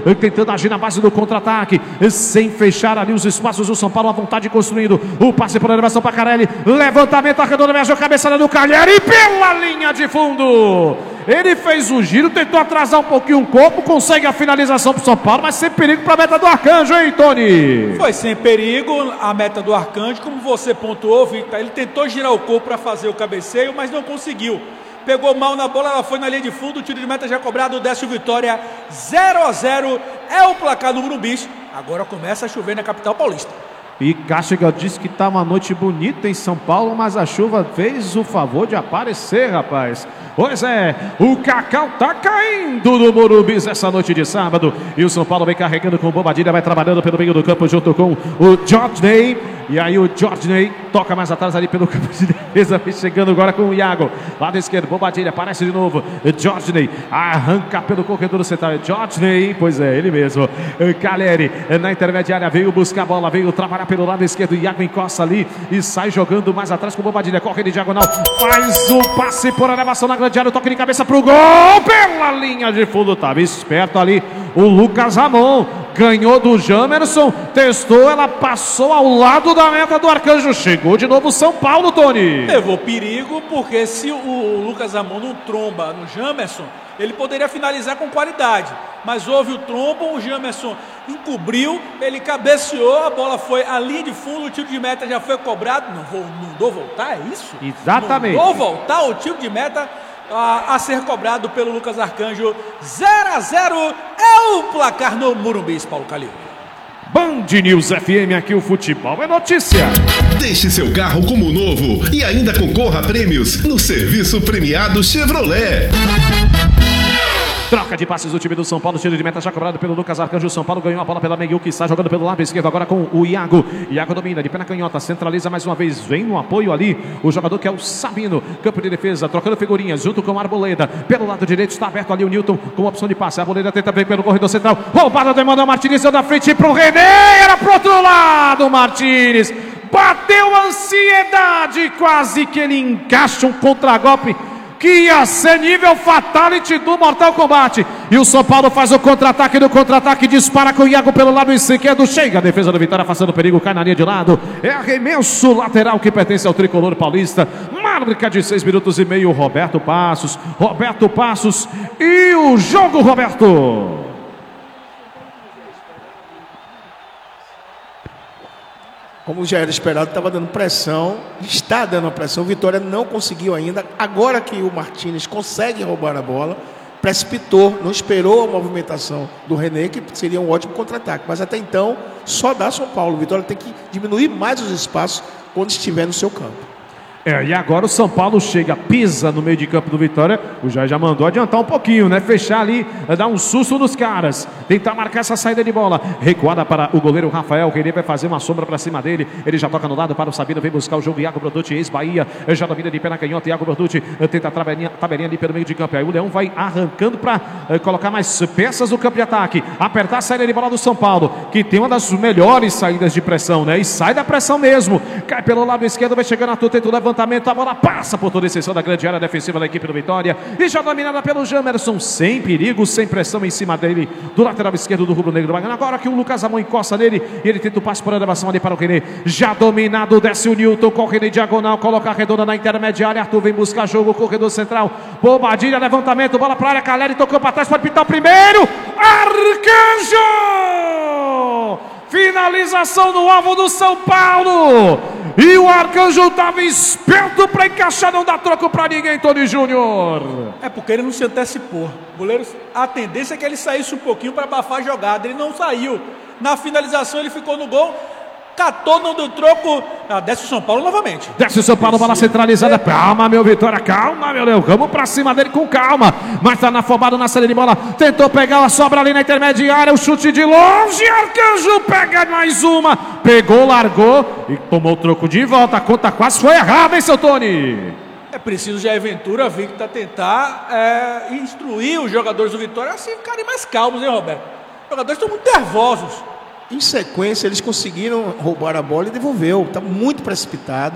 tentando agir na base do contra-ataque, sem fechar ali os espaços. O São Paulo à vontade construindo. O passe por elevação para Carelli. Levantamento, arredondou, viajou, cabeçada do Cagliari pela linha de fundo. Ele fez o giro, tentou atrasar um pouquinho o corpo, consegue a finalização para o São Paulo, mas sem perigo para a meta do Arcanjo, hein, Tony? Foi sem perigo a meta do Arcanjo, como você pontuou, Victor. Ele tentou girar o corpo para fazer o cabeceio, mas não conseguiu. Pegou mal na bola, ela foi na linha de fundo, o tiro de meta já cobrado, desce o Vitória 0-0. É o placar no Morumbi. Agora começa a chover na capital paulista. E Cássio disse que tá uma noite bonita em São Paulo, mas a chuva fez o favor de aparecer, rapaz. Pois é, o Cacau tá caindo no Morumbi essa noite de sábado. E o São Paulo vem carregando com o Bobadilha, vai trabalhando pelo meio do campo junto com o Jorge. E aí o Jorge toca mais atrás ali pelo campo de defesa, vem chegando agora com o Iago. Lado esquerdo, Bobadilha, aparece de novo. Jorge arranca pelo corredor central. Jorge, pois é, ele mesmo. Caleri na intermediária, veio buscar a bola, veio trabalhar pelo lado esquerdo. Iago encosta ali e sai jogando mais atrás com o Bobadilha. Corre de diagonal, faz o passe por elevação na grande área, o toque de cabeça pro gol pela linha de fundo. Tava esperto ali o Lucas Ramon. Ganhou do Jamerson, testou, ela passou ao lado da meta do Arcanjo. Chegou de novo o São Paulo, Tony. Levou perigo, porque se o Lucas Ramon não tromba no Jamerson, ele poderia finalizar com qualidade. Mas houve o trombo, o Jamerson encobriu, ele cabeceou, a bola foi à linha de fundo, o tiro de meta já foi cobrado. Não dou voltar, é isso? Exatamente. Não dou voltar, o tiro de meta a ser cobrado pelo Lucas Arcanjo. 0-0 é o placar no Morumbi, Paulo Calil. Band News FM, aqui o futebol é notícia. Deixe seu carro como novo e ainda concorra a prêmios no serviço premiado Chevrolet. Troca de passes do time do São Paulo, tiro de meta já cobrado pelo Lucas Arcanjo. O São Paulo ganhou a bola pela meio, que está jogando pelo lado esquerdo agora com o Iago. Iago domina de pé na canhota, centraliza mais uma vez, vem no apoio ali o jogador que é o Sabino, campo de defesa, trocando figurinhas junto com o Arboleda. Pelo lado direito está aberto ali o Newton com opção de passe. A Arboleda tenta vir pelo corredor central, roubada do Emanuel Martins, da frente pro René, era pro outro lado, Martins bateu a ansiedade, quase que ele encaixa um contragolpe que ia ser nível fatality do Mortal Kombat. E o São Paulo faz o contra-ataque do contra-ataque, dispara com o Iago pelo lado esquerdo, chega a defesa do Vitória, afastando perigo, cai na linha de lado. É arremesso lateral que pertence ao tricolor paulista. Marca de 6 minutos e meio, Roberto Passos e o jogo, Roberto. Como já era esperado, estava dando pressão, está dando a pressão. O Vitória não conseguiu ainda. Agora que o Martins consegue roubar a bola, precipitou, não esperou a movimentação do René, que seria um ótimo contra-ataque. Mas até então, só dá São Paulo. O Vitória tem que diminuir mais os espaços quando estiver no seu campo. E agora o São Paulo chega, pisa no meio de campo do Vitória. O Jair já mandou adiantar um pouquinho, né? Fechar ali, dar um susto nos caras, tentar marcar essa saída de bola. Recuada para o goleiro Rafael, que ele vai fazer uma sombra para cima dele. Ele já toca no lado para o Sabino, vem buscar o jogo. Iago Bertucci, ex-Bahia, já domina de pé na canhota. Iago Bertucci tenta a tabelinha ali pelo meio de campo. Aí o Leão vai arrancando para colocar mais peças no campo de ataque, apertar a saída de bola do São Paulo, que tem uma das melhores saídas de pressão, né? E sai da pressão mesmo, cai pelo lado esquerdo, vai chegando a tenta o levantamento, a bola passa por toda a extensão da grande área defensiva da equipe do Vitória e já dominada pelo Jamerson, sem perigo, sem pressão em cima dele, do lateral esquerdo do Rubro Negro. Agora que o Lucas Ramon encosta nele e ele tenta o passe por elevação ali para o René, já dominado, desce o Newton, corre em diagonal, coloca a redonda na intermediária. Arthur vem buscar jogo, corredor central, Bobadilha, levantamento, bola para a área, Caleri tocou para trás, pode pintar o primeiro, Arcanjo! Finalização no alvo do São Paulo. E o Arcanjo estava esperto para encaixar, não dá troco para ninguém, Tony Júnior. É porque ele não se antecipou. O goleiro, a tendência é que ele saísse um pouquinho para abafar a jogada. Ele não saiu. Na finalização ele ficou no gol. Catou, não deu troco. Desce o São Paulo novamente. Desce o São Paulo, bola centralizada. Calma, meu Vitória, calma, meu Leão. Vamos pra cima dele com calma. Mas tá afobado na saída de bola. Tentou pegar a sobra ali na intermediária. O chute de longe. Arcanjo pega mais uma. Pegou, largou e tomou o troco de volta. A conta quase foi errada, hein, seu Tony? É preciso já Ventura Victor tentar instruir os jogadores do Vitória assim ficarem mais calmos, hein, Roberto? Os jogadores estão muito nervosos. Em sequência, eles conseguiram roubar a bola e devolveu. Está muito precipitado.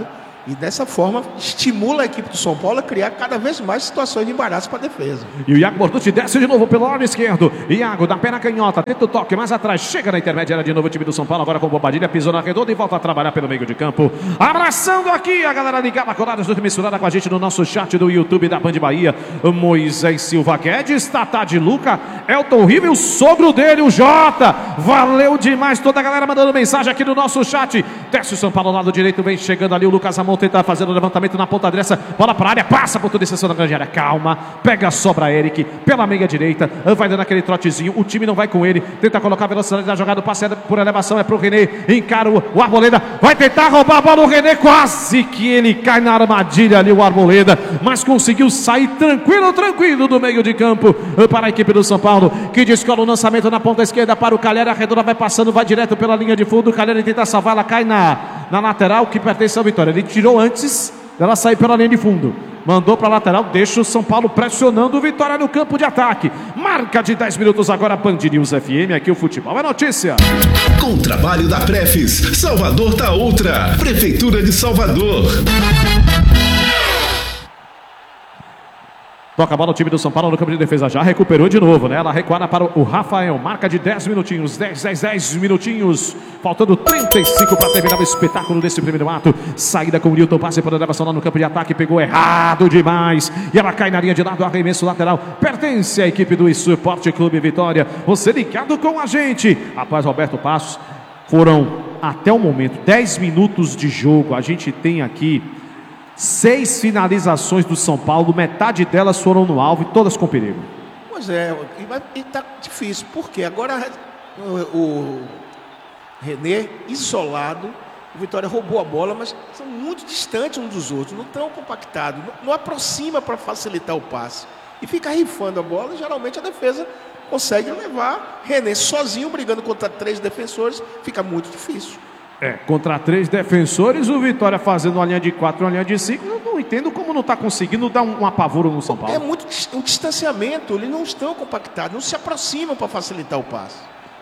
E dessa forma estimula a equipe do São Paulo a criar cada vez mais situações de embaraço para a defesa. E o Iago Bortucci desce de novo pelo lado esquerdo. Iago da perna canhota, tenta o toque mais atrás, chega na intermediária de novo o time do São Paulo, agora com Bobadilha, pisou na redonda e volta a trabalhar pelo meio de campo. Abraçando aqui a galera ligada, coladas, misturada com a gente no nosso chat do YouTube da Band Bahia. Moisés Silva Guedes, Tatá de Luca, Elton Riva e o sogro dele, o Jota. Valeu demais, toda a galera mandando mensagem aqui no nosso chat. Desce o São Paulo, lado direito, vem chegando ali o Lucas Amon, tentar fazer o levantamento na ponta direita, bola para a área, passa por toda a extensão da grande área, calma, pega a sobra Eric, pela meia direita, vai dando aquele trotezinho, o time não vai com ele, tenta colocar a velocidade da jogada, passe por elevação, é pro René, encara o Arboleda, vai tentar roubar a bola, o René, quase que ele cai na armadilha ali, o Arboleda, mas conseguiu sair tranquilo do meio de campo, para a equipe do São Paulo, que descola o lançamento na ponta esquerda para o Calheri, a redonda vai passando, vai direto pela linha de fundo, o Calheri tenta salvar, ela cai na lateral, que pertence ao Vitória, ele tirou antes dela sair pela linha de fundo, mandou para a lateral, deixa o São Paulo pressionando o Vitória no campo de ataque. Marca de 10 minutos agora, Band News FM, aqui o Futebol é Notícia. Com o trabalho da Prefis, Salvador tá outra. Prefeitura de Salvador. Toca a bola o time do São Paulo no campo de defesa, já recuperou de novo, né? Ela recuada para o Rafael, marca de 10 minutinhos, 10 minutinhos, faltando 35 para terminar o espetáculo desse primeiro ato. Saída com o Nilton, passe por elevação lá no campo de ataque, pegou errado demais, e ela cai na linha de lado, arremesso lateral, pertence à equipe do Esporte Clube Vitória. Você ligado com a gente, após Roberto Passos, foram até o momento 10 minutos de jogo, a gente tem aqui 6 finalizações do São Paulo, metade delas foram no alvo e todas com perigo. Pois é, e tá difícil, porque agora o René, isolado, o Vitória roubou a bola, mas são muito distantes uns dos outros, não estão compactados, não aproxima para facilitar o passe. E fica rifando a bola, e geralmente a defesa consegue levar René sozinho, brigando contra 3 defensores, fica muito difícil. Contra 3 defensores, o Vitória fazendo uma linha de 4, uma linha de 5. Não entendo como não está conseguindo dar um apavoro no São Paulo. É muito um distanciamento, eles não estão compactados, não se aproximam para facilitar o passe.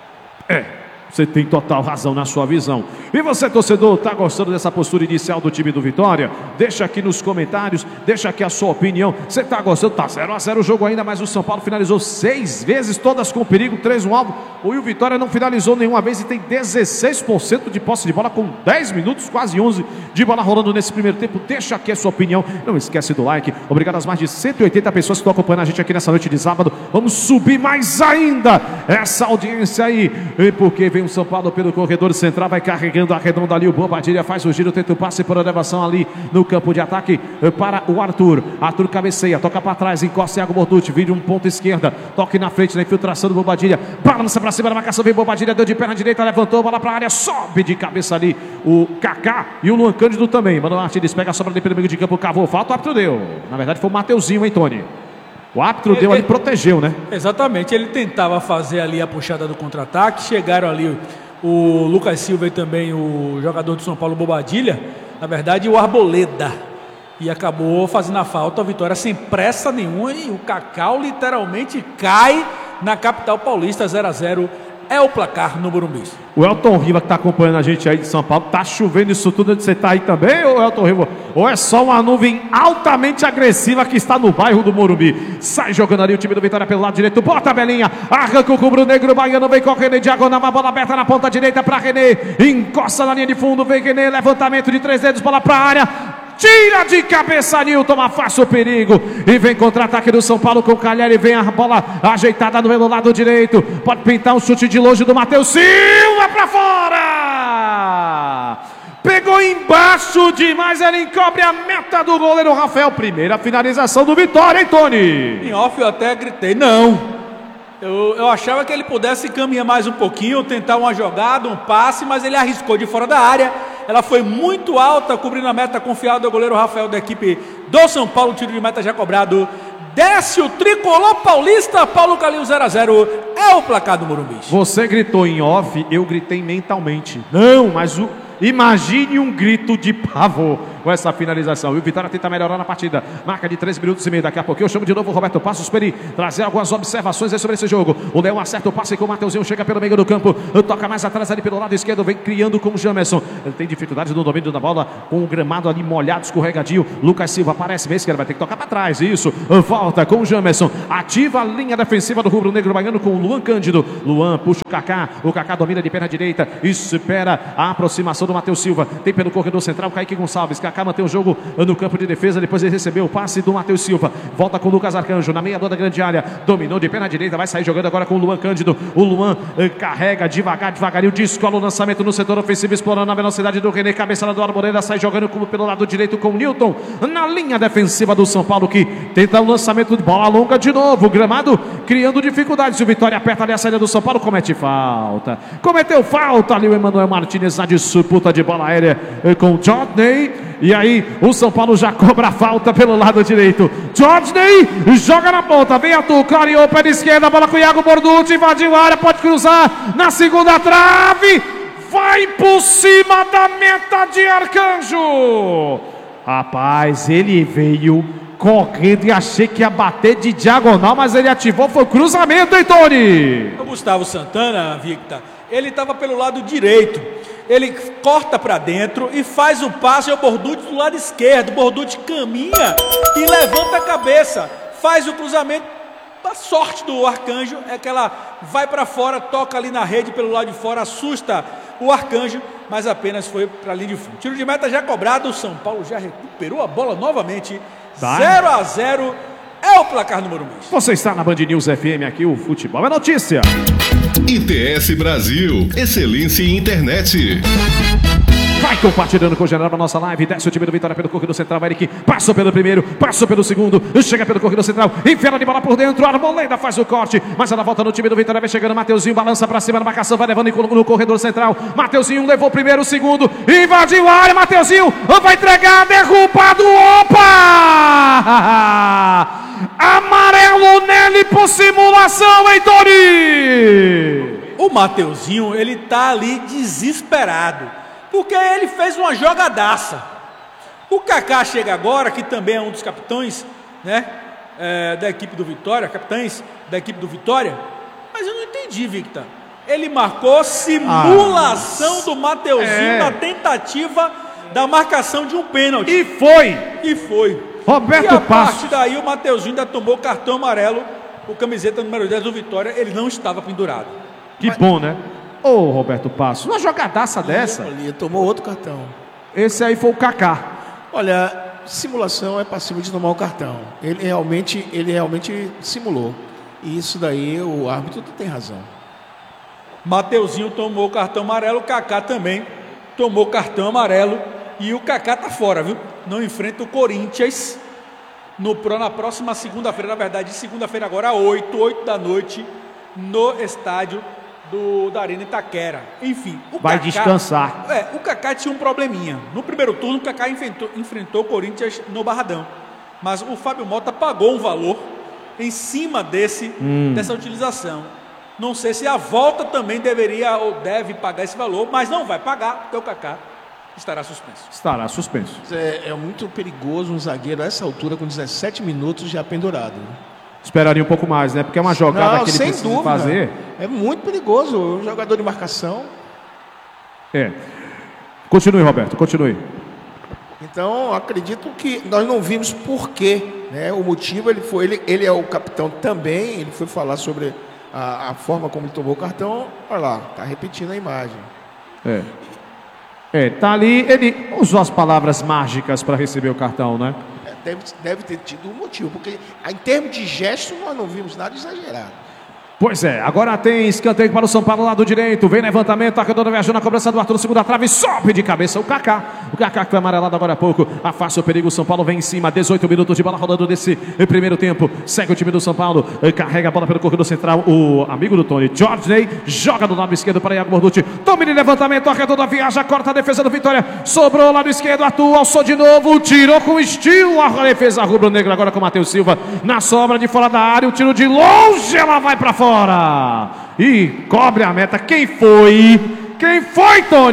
Você tem total razão na sua visão. E você, torcedor, está gostando dessa postura inicial do time do Vitória? Deixa aqui nos comentários, deixa aqui a sua opinião. Você está gostando? Tá 0-0 o jogo ainda, mas o São Paulo finalizou 6 vezes, todas com perigo, 3 no alvo. O Vitória não finalizou nenhuma vez e tem 16% de posse de bola com 10 minutos, quase 11 de bola rolando nesse primeiro tempo. Deixa aqui a sua opinião. Não esquece do like. Obrigado às mais de 180 pessoas que estão acompanhando a gente aqui nessa noite de sábado. Vamos subir mais ainda essa audiência aí, porque vem o São Paulo pelo corredor central, vai carregando a redonda ali, o Bobadilha faz o giro, tenta o passe por elevação ali no campo de ataque para o Arthur cabeceia, toca para trás, encosta Iago Bortucci, vira um ponto esquerda, toque na frente, na infiltração do Bobadilha, balança para cima da marcação, vem Bobadilha, deu de perna direita, levantou, bola para a área, sobe de cabeça ali o Kaká e o Luan Cândido também, Mano Martins pega a sobra ali pelo meio de campo, cavou, falta, o árbitro deu, na verdade foi o Mateuzinho, hein, Tony? O árbitro deu ali, protegeu, né? Exatamente, ele tentava fazer ali a puxada do contra-ataque, chegaram ali o Lucas Silva e também o jogador do São Paulo, Bobadilha, na verdade o Arboleda, e acabou fazendo a falta, a Vitória sem pressa nenhuma, e o Cacau literalmente cai na capital paulista. 0-0 é o placar no Morumbi. O Elton Riva que está acompanhando a gente aí de São Paulo, tá chovendo isso tudo onde você está aí também, ou Elton Riva? Ou é só uma nuvem altamente agressiva que está no bairro do Morumbi? Sai jogando ali o time do Vitória pelo lado direito, bota a belinha, arranca o rubro-negro, o baiano vem com o René, diagonal, uma bola aberta na ponta direita para René, encosta na linha de fundo, vem René, levantamento de 3 dedos, bola para a área, tira de cabeça Nilton, afasta o perigo e vem contra-ataque do São Paulo com o Calheri, vem a bola ajeitada no lado direito, pode pintar um chute de longe do Matheus Silva para fora, pegou embaixo demais, ele encobre a meta do goleiro Rafael, primeira finalização do Vitória, hein, Tony? Em off eu até gritei, não. Eu achava que ele pudesse caminhar mais um pouquinho, tentar uma jogada, um passe, mas ele arriscou de fora da área. Ela foi muito alta, cobrindo a meta confiada do goleiro Rafael da equipe do São Paulo. O tiro de meta já cobrado. Desce o tricolor paulista, Paulo Calil 0-0. É o placar do Morumbi. Você gritou em off, eu gritei mentalmente. Não, mas imagine um grito de pavor. com essa finalização. E o Vitória tenta melhorar na partida. Marca de 3 minutos e meio. Daqui a pouquinho eu chamo de novo o Roberto Passos para ele trazer algumas observações aí sobre esse jogo. O Leão acerta o passe com o Mateuzinho, chega pelo meio do campo, toca mais atrás ali pelo lado esquerdo, vem criando com o Jamerson. Ele tem dificuldade no domínio da bola, com o gramado ali molhado, escorregadio. Lucas Silva aparece, vê que ele vai ter que tocar para trás. Isso, volta com o Jamerson, ativa a linha defensiva do rubro-negro baiano com o Luan Cândido. Luan puxa o Kaká domina de perna direita, espera a aproximação do Matheus Silva. Tem pelo corredor central Kaique Gonçalves. Kaká mantém o jogo no campo de defesa, depois ele recebeu o passe do Matheus Silva. Volta com o Lucas Arcanjo na meia da grande área, dominou de perna direita, vai sair jogando agora com o Luan Cândido. O Luan carrega devagarinho, descola o lançamento no setor ofensivo, explorando a velocidade do René, cabeçada do Arboleda, sai jogando pelo lado direito com o Newton, na linha defensiva do São Paulo, que tenta o lançamento de bola longa de novo, o gramado criando dificuldades. O Vitória aperta ali a saída do São Paulo, cometeu falta ali o Emmanuel Martinez na disputa de bola aérea com o Jordan. E aí o São Paulo já cobra a falta pelo lado direito. Jordan joga na ponta, vem a tu, clareou pé esquerda, bola com o Iago Borducci, invadiu a área, pode cruzar na segunda trave, vai por cima da meta de Arcanjo. Rapaz, ele veio correndo e achei que ia bater de diagonal, mas ele ativou, foi o cruzamento, hein, Tony? O Gustavo Santana, Victor, ele estava pelo lado direito, ele corta para dentro e faz o passe ao Borducci do lado esquerdo. O Borducci caminha e levanta a cabeça, faz o cruzamento. A sorte do Arcanjo é que ela vai para fora, toca ali na rede pelo lado de fora, assusta o Arcanjo, mas apenas foi para a linha de fundo. Tiro de meta já cobrado, o São Paulo já recuperou a bola novamente. 0-0 é o placar no Morumbi. Você está na Band News FM, aqui o futebol é notícia. ITS Brasil, excelência em internet. Vai compartilhando com o General na nossa live. Desce o time do Vitória pelo corredor central. Eric passou pelo primeiro, passou pelo segundo, chega pelo corredor central, enfia de bola por dentro. Arboleda faz o corte, mas ela volta no time do Vitória. Vai chegando Mateuzinho, balança pra cima na marcação, vai levando no corredor central. Mateuzinho levou o primeiro, o segundo, invadiu a área. Mateuzinho vai entregar, derrubado. Opa! Amarelo nele por simulação, hein, Tori? O Mateuzinho, ele tá ali desesperado, porque ele fez uma jogadaça. O Kaká chega agora, que também é um dos capitães, né, da equipe do Vitória, capitães da equipe do Vitória, mas eu não entendi, Victor. Ele marcou simulação do Mateuzinho na tentativa da marcação de um pênalti. E foi. Roberto Passos. E a partir daí o Mateuzinho ainda tomou cartão amarelo, o camiseta número 10 do Vitória, ele não estava pendurado. Que bom, né? Ô, Roberto Passos, uma jogadaça dessa. Ali, tomou outro cartão. Esse aí foi o Kaká. Olha, simulação é passível de tomar o cartão. Ele realmente simulou. E isso daí o árbitro tem razão. Mateuzinho tomou cartão amarelo, o Kaká também tomou cartão amarelo. E o Kaká tá fora, viu? Não enfrenta o Corinthians na próxima segunda-feira, na verdade, segunda-feira agora, 8 da noite, no estádio da Arena Itaquera. Enfim, vai descansar. O Kaká tinha um probleminha. No primeiro turno, o Kaká enfrentou o Corinthians no Barradão. Mas o Fábio Mota pagou um valor em cima dessa utilização. Não sei se a volta também deveria ou deve pagar esse valor, mas não vai pagar, porque o Kaká estará suspenso. Estará suspenso. É muito perigoso um zagueiro a essa altura, com 17 minutos já pendurado. Esperaria um pouco mais, né? Porque é uma jogada que ele precisa fazer. É muito perigoso, um jogador de marcação. Continue, Roberto, continue. Então, acredito que nós não vimos por quê, né? O motivo, ele é o capitão também, ele foi falar sobre a forma como ele tomou o cartão. Olha lá, tá repetindo a imagem. Tá ali, ele usou as palavras mágicas para receber o cartão, né? Deve ter tido um motivo, porque em termos de gesto nós não vimos nada exagerado. Pois é, agora tem escanteio para o São Paulo, lado direito, vem levantamento, Arredonda viajando na cobrança do Arthur, segunda trave, sobe de cabeça o Kaká que foi amarelado agora há pouco, afasta o perigo, o São Paulo vem em cima, 18 minutos de bola rolando desse primeiro tempo, segue o time do São Paulo, carrega a bola pelo corredor central, o amigo do Tony, Jordan, joga do lado esquerdo para Iago Borducci, tome de levantamento, Arredonda viaja, corta a defesa do Vitória, sobrou lado esquerdo, Arthur, alçou de novo, tirou com estilo, a defesa rubro-negra agora com o Matheus Silva, na sobra de fora da área, o tiro de longe, ela vai para fora. E cobre a meta. Quem foi, Tony?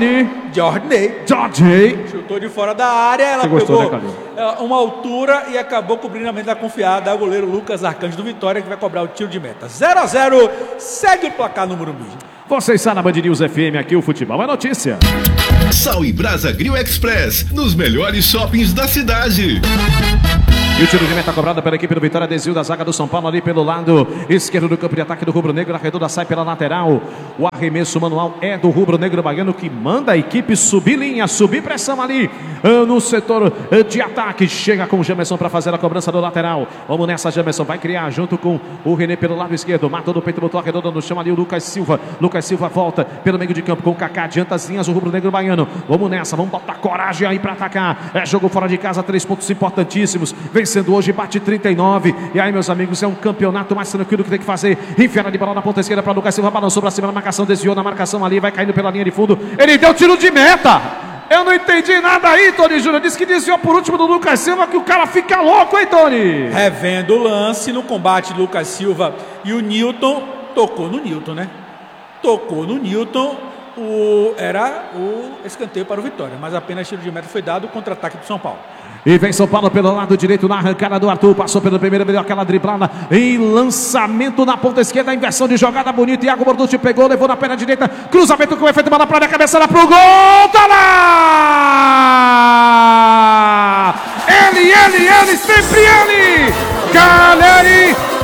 Jorney. Chutou de fora da área, ela pegou uma altura e acabou cobrindo a mente da confiada. O goleiro Lucas Arcanjo do Vitória, que vai cobrar o tiro de meta. 0-0, segue o placar no Morumbi. Você está na Band News FM, aqui o futebol é notícia. Sal e Brasa Grill Express, nos melhores shoppings da cidade. E o tiro de meta cobrado pela equipe do Vitória, desvio da zaga do São Paulo ali pelo lado esquerdo do campo de ataque do Rubro Negro. A redonda sai pela lateral. O arremesso manual é do Rubro Negro baiano, que manda a equipe subir linha, subir pressão ali no setor de ataque. Chega com o Jamerson para fazer a cobrança do lateral. Vamos nessa, Jamerson vai criar junto com o René pelo lado esquerdo. Matou do peito, botou a redonda no chão ali o Lucas Silva. Lucas Silva volta pelo meio de campo com o Kaká. Adianta as linhas o Rubro Negro baiano. Vamos nessa, vamos botar coragem aí para atacar. É jogo fora de casa, 3 pontos importantíssimos. Vencendo hoje, bate 39. E aí, meus amigos, é um campeonato mais tranquilo que tem que fazer. Enfiada de bola na ponta esquerda para Lucas Silva. Balançou para cima na marcação, desviou na marcação ali. Vai caindo pela linha de fundo. Ele deu tiro de meta. Eu não entendi nada aí, Tony Júnior. Disse que desviou por último do Lucas Silva, que o cara fica louco, hein, Tony? Revendo o lance no combate de Lucas Silva e o Newton. Tocou no Newton, né? Tocou no Newton. Era o escanteio para o Vitória, mas apenas tiro de meta foi dado. O contra-ataque do São Paulo. E vem São Paulo pelo lado direito na arrancada do Arthur. Passou pelo primeiro, deu aquela driblada em lançamento na ponta esquerda. Inversão de jogada bonita. Iago Borducci pegou, levou na perna direita. Cruzamento com efeito, bola para a cabeçada pro gol. Tá lá! Ele, sempre ele! Caleri!